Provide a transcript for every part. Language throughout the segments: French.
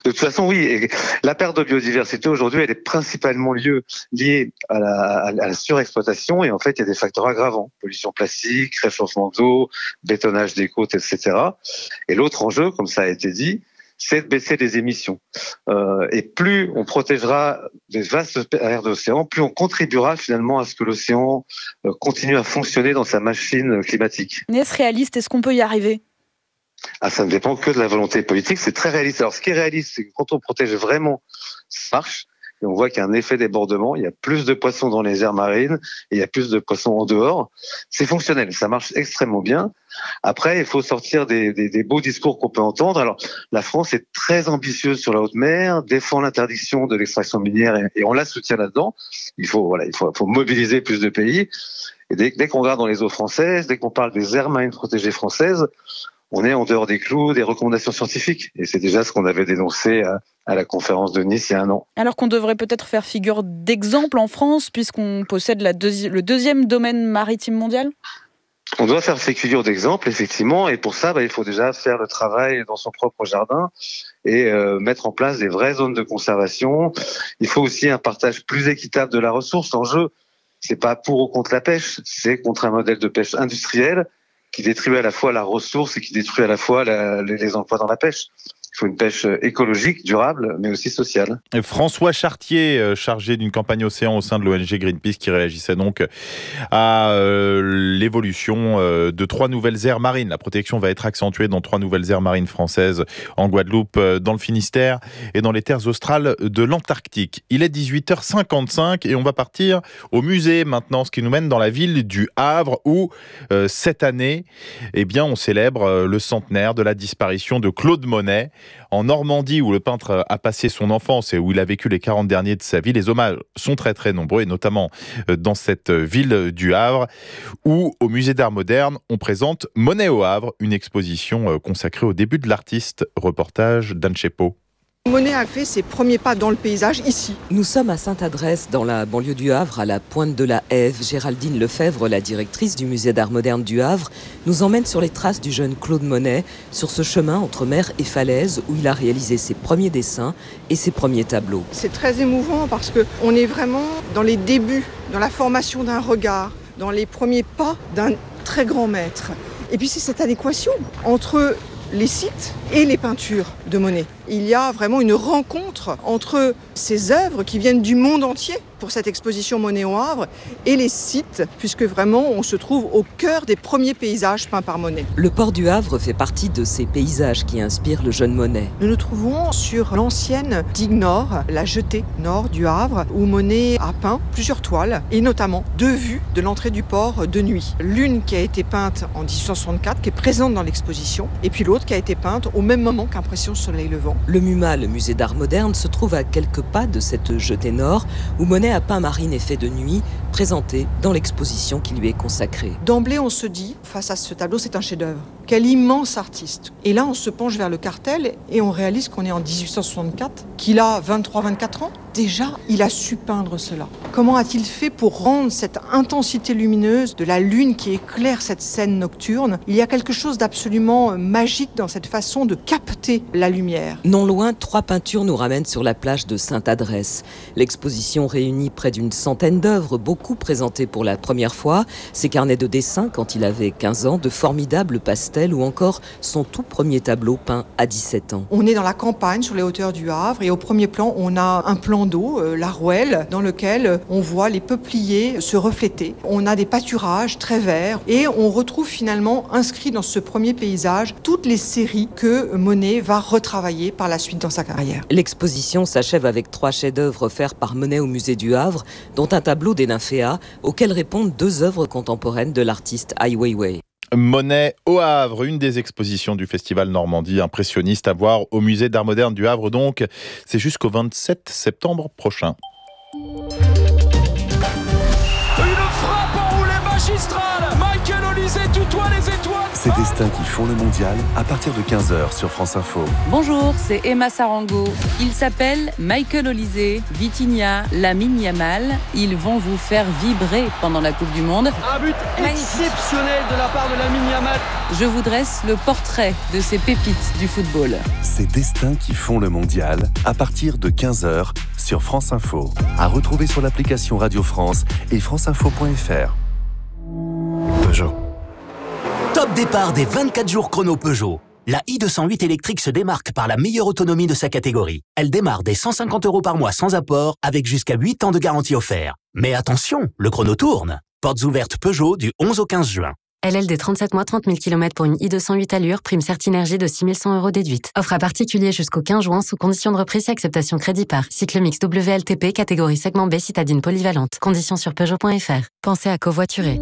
De toute façon, oui. Et la perte de biodiversité aujourd'hui, elle est principalement liée à la surexploitation. Et en fait, il y a des facteurs aggravants. Pollution plastique, réchauffement d'eau, bétonnage des côtes, etc. Et l'autre enjeu, comme ça a été dit, c'est de baisser les émissions. Et plus on protégera des vastes aires d'océan, plus on contribuera finalement à ce que l'océan continue à fonctionner dans sa machine climatique. Est-ce réaliste? Est-ce qu'on peut y arriver? Ça ne dépend que de la volonté politique, c'est très réaliste. Alors ce qui est réaliste, c'est que quand on protège vraiment, ça marche. Et on voit qu'il y a un effet débordement, il y a plus de poissons dans les aires marines et il y a plus de poissons en dehors. C'est fonctionnel, ça marche extrêmement bien. Après, il faut sortir des beaux discours qu'on peut entendre. Alors, la France est très ambitieuse sur la haute mer, défend l'interdiction de l'extraction minière et on la soutient là-dedans. Il faut mobiliser plus de pays. Et dès qu'on regarde dans les eaux françaises, dès qu'on parle des aires marines protégées françaises, on est en dehors des clous des recommandations scientifiques. Et c'est déjà ce qu'on avait dénoncé à la conférence de Nice il y a un an. Alors qu'on devrait peut-être faire figure d'exemple en France, puisqu'on possède le deuxième domaine maritime mondial? On doit faire figure d'exemple, effectivement. Et pour ça, il faut déjà faire le travail dans son propre jardin et mettre en place des vraies zones de conservation. Il faut aussi un partage plus équitable de la ressource. L'enjeu, c'est pas pour ou contre la pêche, c'est contre un modèle de pêche industriel qui détruit à la fois la ressource et qui détruit à la fois les emplois dans la pêche. Il faut une pêche écologique, durable, mais aussi sociale. François Chartier, chargé d'une campagne océan au sein de l'ONG Greenpeace, qui réagissait donc à l'évolution de 3 nouvelles aires marines. La protection va être accentuée dans 3 nouvelles aires marines françaises en Guadeloupe, dans le Finistère et dans les terres australes de l'Antarctique. Il est 18h55 et on va partir au musée maintenant, ce qui nous mène dans la ville du Havre où cette année, on célèbre le centenaire de la disparition de Claude Monet. En Normandie, où le peintre a passé son enfance et où il a vécu les 40 derniers de sa vie, les hommages sont très très nombreux, et notamment dans cette ville du Havre, où au musée d'art moderne, on présente Monet au Havre, une exposition consacrée au début de l'artiste. Reportage d'Anne Chepeau. Monet a fait ses premiers pas dans le paysage ici. Nous sommes à Sainte-Adresse, dans la banlieue du Havre, à la pointe de la Hève. Géraldine Lefebvre, la directrice du musée d'art moderne du Havre, nous emmène sur les traces du jeune Claude Monet, sur ce chemin entre mer et falaise où il a réalisé ses premiers dessins et ses premiers tableaux. C'est très émouvant parce qu'on est vraiment dans les débuts, dans la formation d'un regard, dans les premiers pas d'un très grand maître. Et puis c'est cette adéquation entre les sites et les peintures de Monet. Il y a vraiment une rencontre entre ces œuvres qui viennent du monde entier pour cette exposition Monet au Havre et les sites, puisque vraiment on se trouve au cœur des premiers paysages peints par Monet. Le port du Havre fait partie de ces paysages qui inspirent le jeune Monet. Nous nous trouvons sur l'ancienne digue nord, la jetée nord du Havre, où Monet a peint plusieurs toiles, et notamment 2 vues de l'entrée du port de nuit. L'une qui a été peinte en 1864, qui est présente dans l'exposition, et puis l'autre qui a été peinte au même moment qu'Impression Soleil Levant. Le MUMA, le musée d'art moderne, se trouve à quelques pas de cette jetée nord, où Monet a peint Marine et fait de nuit, présenté dans l'exposition qui lui est consacrée. D'emblée, on se dit, face à ce tableau, c'est un chef-d'œuvre. Quel immense artiste. Et là, on se penche vers le cartel et on réalise qu'on est en 1864, qu'il a 23-24 ans. Déjà, il a su peindre cela. Comment a-t-il fait pour rendre cette intensité lumineuse de la lune qui éclaire cette scène nocturne? Il y a quelque chose d'absolument magique dans cette façon de capter la lumière. Non loin, 3 peintures nous ramènent sur la plage de Sainte-Adresse. L'exposition réunit près d'une centaine d'œuvres, beaucoup présentées pour la première fois. Ses carnets de dessin quand il avait 15 ans, de formidables pastels ou encore son tout premier tableau peint à 17 ans. On est dans la campagne, sur les hauteurs du Havre, et au premier plan, on a un plan d'eau, la Rouelle, dans lequel on voit les peupliers se refléter. On a des pâturages très verts et on retrouve finalement inscrit dans ce premier paysage toutes les séries que Monet va retravailler par la suite dans sa carrière. L'exposition s'achève avec 3 chefs-d'œuvre offerts par Monet au musée du Havre, dont un tableau des nymphéas, auquel répondent 2 œuvres contemporaines de l'artiste Ai Weiwei. Monet au Havre, une des expositions du Festival Normandie impressionniste à voir au musée d'art moderne du Havre. Donc, c'est jusqu'au 27 septembre prochain. Une frappe enroulée magistrale. Michael Olise tutoie les étoiles. Ces destins qui font le mondial à partir de 15h sur France Info. Bonjour, c'est Emma Sarango. Ils s'appellent Michael Olise, Vitinha, Lamine Yamal. Ils vont vous faire vibrer pendant la Coupe du Monde. Un but exceptionnel de la part de Lamine Yamal. Je vous dresse le portrait de ces pépites du football. Ces destins qui font le mondial à partir de 15h sur France Info. À retrouver sur l'application Radio France et franceinfo.fr. Peugeot. Top départ des 24 jours chrono Peugeot. La i208 électrique se démarque par la meilleure autonomie de sa catégorie. Elle démarre dès 150 € par mois sans apport, avec jusqu'à 8 ans de garantie offerte. Mais attention, le chrono tourne. Portes ouvertes Peugeot du 11 au 15 juin. LLD 37 mois, 30 000 km pour une i208 allure, prime Certinergie de 6 100 € déduite. Offre à particulier jusqu'au 15 juin sous condition de reprise et acceptation crédit par. Cycle mix WLTP, catégorie segment B, citadine polyvalente. Conditions sur Peugeot.fr. Pensez à covoiturer.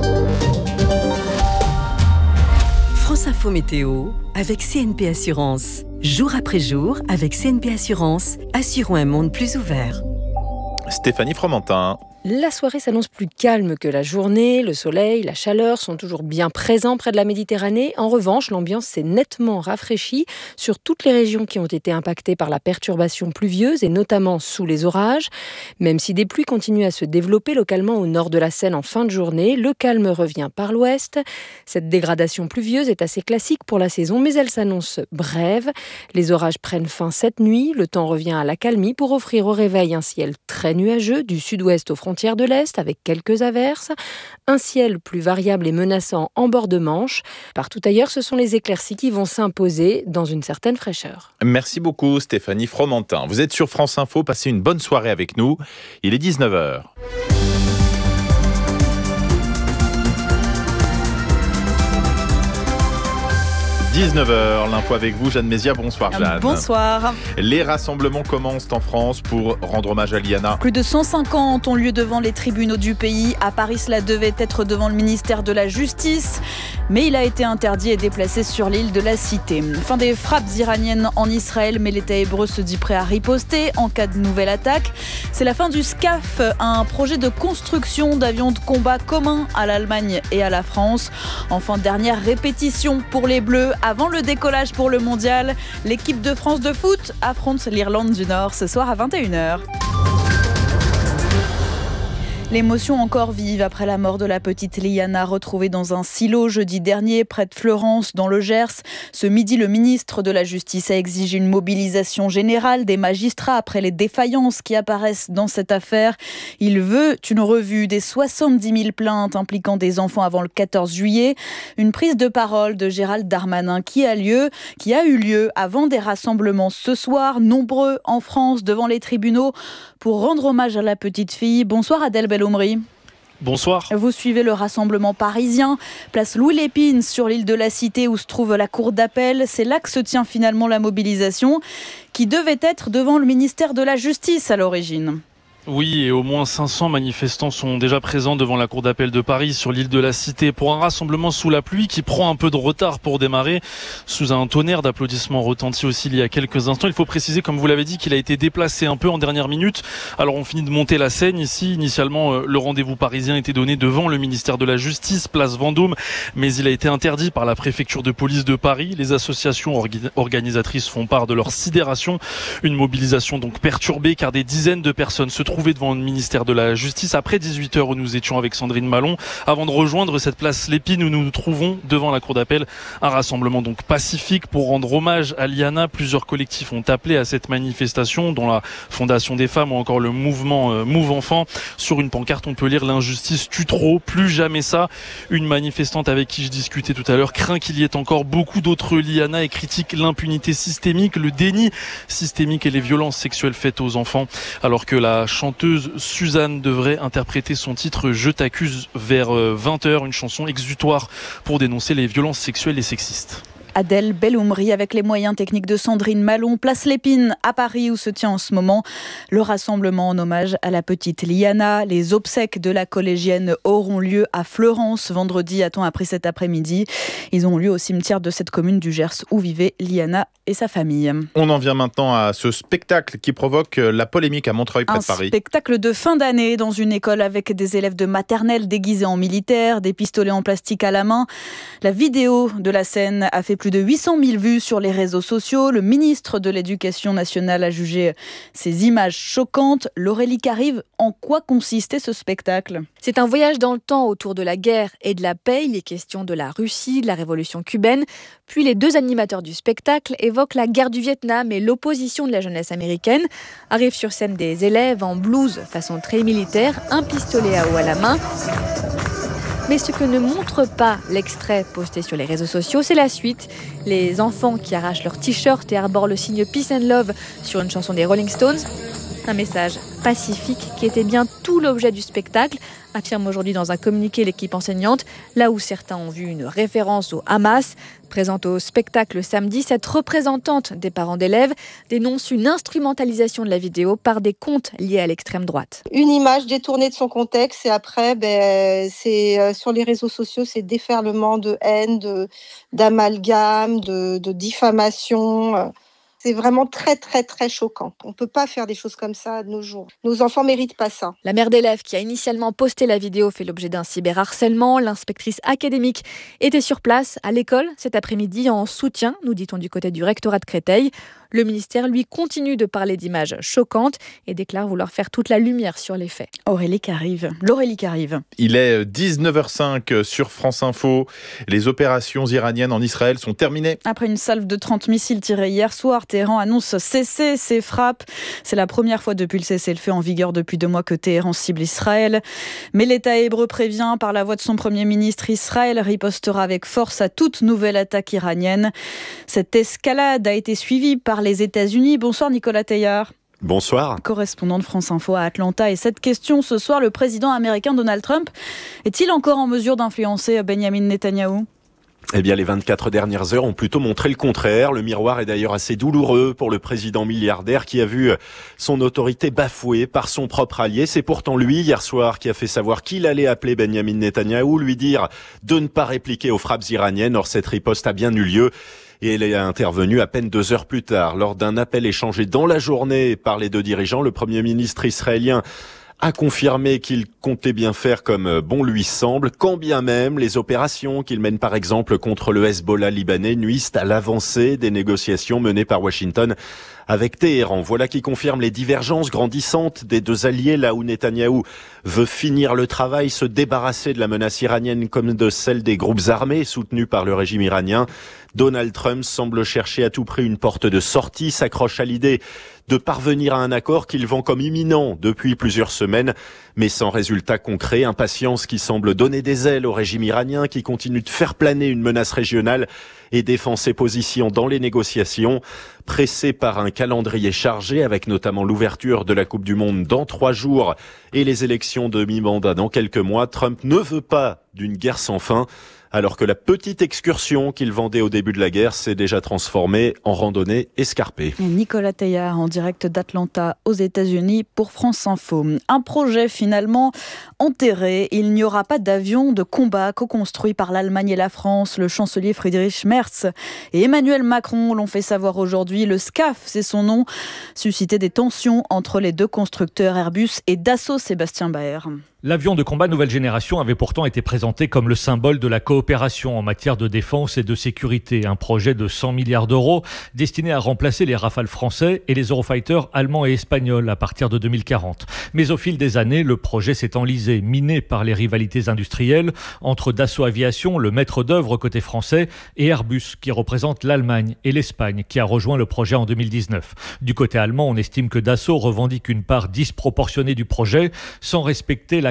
France Info Météo avec CNP Assurance. Jour après jour, avec CNP Assurance, assurons un monde plus ouvert. Stéphanie Fromentin. La soirée s'annonce plus calme que la journée. Le soleil, la chaleur sont toujours bien présents près de la Méditerranée. En revanche, l'ambiance s'est nettement rafraîchie sur toutes les régions qui ont été impactées par la perturbation pluvieuse et notamment sous les orages. Même si des pluies continuent à se développer localement au nord de la Seine en fin de journée, le calme revient par l'ouest. Cette dégradation pluvieuse est assez classique pour la saison, mais elle s'annonce brève. Les orages prennent fin cette nuit. Le temps revient à l'accalmie pour offrir au réveil un ciel très nuageux du sud-ouest aux frontières de l'Est avec quelques averses, un ciel plus variable et menaçant en bord de Manche. Partout ailleurs, ce sont les éclaircies qui vont s'imposer dans une certaine fraîcheur. Merci beaucoup Stéphanie Fromentin. Vous êtes sur France Info, passez une bonne soirée avec nous. Il est 19h. 19h, l'info avec vous, Jeanne Mézia. Bonsoir Jeanne. Bonsoir. Les rassemblements commencent en France pour rendre hommage à Liana. Plus de 150 ont lieu devant les tribunaux du pays. À Paris, cela devait être devant le ministère de la Justice, mais il a été interdit et déplacé sur l'île de la Cité. Fin des frappes iraniennes en Israël, mais l'État hébreu se dit prêt à riposter en cas de nouvelle attaque. C'est la fin du SCAF, un projet de construction d'avions de combat communs à l'Allemagne et à la France. Enfin, dernière répétition pour les Bleus. Avant le décollage pour le mondial, l'équipe de France de foot affronte l'Irlande du Nord ce soir à 21h. L'émotion encore vive après la mort de la petite Liana, retrouvée dans un silo jeudi dernier près de Fleurance dans le Gers. Ce midi, le ministre de la Justice a exigé une mobilisation générale des magistrats après les défaillances qui apparaissent dans cette affaire. Il veut une revue des 70 000 plaintes impliquant des enfants avant le 14 juillet. Une prise de parole de Gérald Darmanin qui a eu lieu avant des rassemblements ce soir, nombreux en France devant les tribunaux pour rendre hommage à la petite fille. Bonsoir Adèle Belhomry. Bonsoir. Vous suivez le rassemblement parisien, place Louis Lépine sur l'île de la Cité où se trouve la cour d'appel. C'est là que se tient finalement la mobilisation qui devait être devant le ministère de la Justice à l'origine. Oui, et au moins 500 manifestants sont déjà présents devant la cour d'appel de Paris sur l'île de la Cité pour un rassemblement sous la pluie qui prend un peu de retard pour démarrer. Sous un tonnerre d'applaudissements retentis aussi il y a quelques instants. Il faut préciser, comme vous l'avez dit, qu'il a été déplacé un peu en dernière minute. Alors on finit de monter la scène ici. Initialement, le rendez-vous parisien était donné devant le ministère de la Justice, place Vendôme, mais il a été interdit par la préfecture de police de Paris. Les associations organisatrices font part de leur sidération. Une mobilisation donc perturbée car des dizaines de personnes se trouvent devant le ministère de la Justice après 18h où nous étions avec Sandrine Malon avant de rejoindre cette place Lépine où nous nous trouvons devant la cour d'appel. Un rassemblement donc pacifique pour rendre hommage à Liana. Plusieurs collectifs ont appelé à cette manifestation dont la Fondation des femmes ou encore le mouvement Move Enfants. Sur une pancarte on peut lire l'injustice tue trop, plus jamais ça. Une manifestante avec qui je discutais tout à l'heure craint qu'il y ait encore beaucoup d'autres Liana et critique l'impunité systémique, le déni systémique et les violences sexuelles faites aux enfants alors que la chanteuse Suzanne devrait interpréter son titre « Je t'accuse » vers 20h, une chanson exutoire pour dénoncer les violences sexuelles et sexistes. Adèle Belloumri avec les moyens techniques de Sandrine Malon, place Lépine à Paris où se tient en ce moment le rassemblement en hommage à la petite Liana. Les obsèques de la collégienne auront lieu à Fleurance vendredi, a-t-on appris cet après-midi. Ils ont lieu au cimetière de cette commune du Gers où vivait Liana et sa famille. On en vient maintenant à ce spectacle qui provoque la polémique à Montreuil près de Paris. Un spectacle de fin d'année dans une école avec des élèves de maternelle déguisés en militaires, des pistolets en plastique à la main. La vidéo de la scène a fait plus de 800 000 vues sur les réseaux sociaux. Le ministre de l'Éducation nationale a jugé ces images choquantes. Laurélie Carive, en quoi consistait ce spectacle ? C'est un voyage dans le temps autour de la guerre et de la paix. Il est question de la Russie, de la révolution cubaine. Puis les deux animateurs du spectacle évoquent la guerre du Vietnam et l'opposition de la jeunesse américaine. Arrivent sur scène des élèves en blouse façon très militaire, un pistolet à eau à la main. Mais ce que ne montre pas l'extrait posté sur les réseaux sociaux, c'est la suite. Les enfants qui arrachent leur t-shirt et arborent le signe Peace and Love sur une chanson des Rolling Stones. Un message pacifique qui était bien tout l'objet du spectacle, affirme aujourd'hui dans un communiqué l'équipe enseignante, là où certains ont vu une référence au Hamas. Présente au spectacle samedi, cette représentante des parents d'élèves dénonce une instrumentalisation de la vidéo par des comptes liés à l'extrême droite. Une image détournée de son contexte et après, c'est sur les réseaux sociaux, c'est déferlement de haine, d'amalgame, de diffamation. C'est vraiment très, très, très choquant. On ne peut pas faire des choses comme ça de nos jours. Nos enfants ne méritent pas ça. La mère d'élève qui a initialement posté la vidéo fait l'objet d'un cyberharcèlement. L'inspectrice académique était sur place à l'école cet après-midi en soutien, nous dit-on du côté du rectorat de Créteil. Le ministère, lui, continue de parler d'images choquantes et déclare vouloir faire toute la lumière sur les faits. Laurélie Carive. Il est 19h05 sur France Info. Les opérations iraniennes en Israël sont terminées. Après une salve de 30 missiles tirés hier soir, Téhéran annonce cesser ses frappes. C'est la première fois depuis le cessez-le-feu en vigueur depuis 2 mois que Téhéran cible Israël. Mais l'État hébreu prévient par la voix de son Premier ministre, Israël ripostera avec force à toute nouvelle attaque iranienne. Cette escalade a été suivie par les États-Unis. Bonsoir Nicolas Teilhard. Bonsoir. Correspondant de France Info à Atlanta. Et cette question ce soir, le président américain Donald Trump est-il encore en mesure d'influencer Benjamin Netanyahou ? Eh bien, les 24 dernières heures ont plutôt montré le contraire. Le miroir est d'ailleurs assez douloureux pour le président milliardaire qui a vu son autorité bafouée par son propre allié. C'est pourtant lui, hier soir, qui a fait savoir qu'il allait appeler Benjamin Netanyahou, lui dire de ne pas répliquer aux frappes iraniennes. Or, cette riposte a bien eu lieu. Et elle est intervenue à peine 2 heures plus tard. Lors d'un appel échangé dans la journée par les deux dirigeants, le Premier ministre israélien a confirmé qu'il comptait bien faire comme bon lui semble, quand bien même les opérations qu'il mène par exemple contre le Hezbollah libanais nuisent à l'avancée des négociations menées par Washington avec Téhéran. Voilà qui confirme les divergences grandissantes des deux alliés, là où Netanyahou veut finir le travail, se débarrasser de la menace iranienne comme de celle des groupes armés soutenus par le régime iranien. Donald Trump semble chercher à tout prix une porte de sortie, s'accroche à l'idée de parvenir à un accord qu'il vend comme imminent depuis plusieurs semaines, mais sans résultat concret. Impatience qui semble donner des ailes au régime iranien qui continue de faire planer une menace régionale et défend ses positions dans les négociations. Pressé par un calendrier chargé avec notamment l'ouverture de la Coupe du Monde dans 3 jours et les élections de mi-mandat dans quelques mois, Trump ne veut pas d'une guerre sans fin. Alors que la petite excursion qu'il vendait au début de la guerre s'est déjà transformée en randonnée escarpée. Nicolas Teilhard en direct d'Atlanta aux États-Unis pour France Info. Un projet finalement enterré. Il n'y aura pas d'avion de combat co-construit par l'Allemagne et la France. Le chancelier Friedrich Merz et Emmanuel Macron l'ont fait savoir aujourd'hui. Le SCAF, c'est son nom, suscitait des tensions entre les deux constructeurs Airbus et Dassault. Sébastien Baer. L'avion de combat nouvelle génération avait pourtant été présenté comme le symbole de la coopération en matière de défense et de sécurité. Un projet de 100 milliards d'euros destiné à remplacer les Rafales français et les Eurofighter allemands et espagnols à partir de 2040. Mais au fil des années, le projet s'est enlisé, miné par les rivalités industrielles entre Dassault Aviation, le maître d'œuvre côté français, et Airbus, qui représente l'Allemagne et l'Espagne, qui a rejoint le projet en 2019. Du côté allemand, on estime que Dassault revendique une part disproportionnée du projet, sans respecter la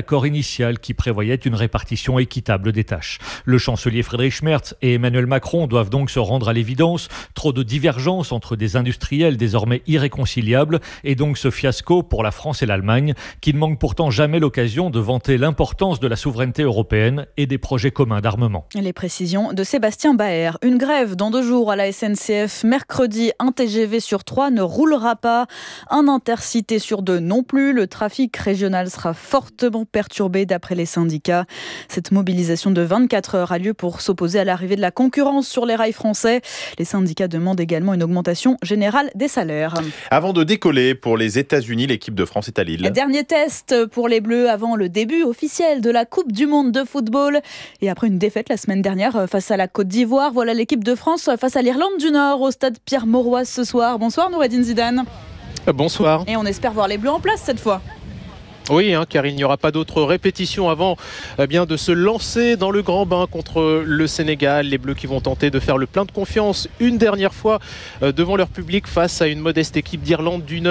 l'accord initial qui prévoyait une répartition équitable des tâches. Le chancelier Friedrich Merz et Emmanuel Macron doivent donc se rendre à l'évidence. Trop de divergences entre des industriels désormais irréconciliables et donc ce fiasco pour la France et l'Allemagne qui ne manquent pourtant jamais l'occasion de vanter l'importance de la souveraineté européenne et des projets communs d'armement. Les précisions de Sébastien Baer. Une grève dans 2 jours à la SNCF. Mercredi, un TGV sur 3 ne roulera pas. Un Intercité sur 2 non plus. Le trafic régional sera fortement perturbé d'après les syndicats. Cette mobilisation de 24 heures a lieu pour s'opposer à l'arrivée de la concurrence sur les rails français. Les syndicats demandent également une augmentation générale des salaires. Avant de décoller pour les États-Unis, l'équipe de France est à Lille. Dernier test pour les Bleus avant le début officiel de la Coupe du Monde de football. Et après une défaite la semaine dernière face à la Côte d'Ivoire, voilà l'équipe de France face à l'Irlande du Nord au stade Pierre-Mauroy ce soir. Bonsoir Noureddine Zidane. Bonsoir. Et on espère voir les Bleus en place cette fois. Oui, car il n'y aura pas d'autre répétition avant de se lancer dans le grand bain contre le Sénégal. Les Bleus qui vont tenter de faire le plein de confiance une dernière fois devant leur public face à une modeste équipe d'Irlande du Nord.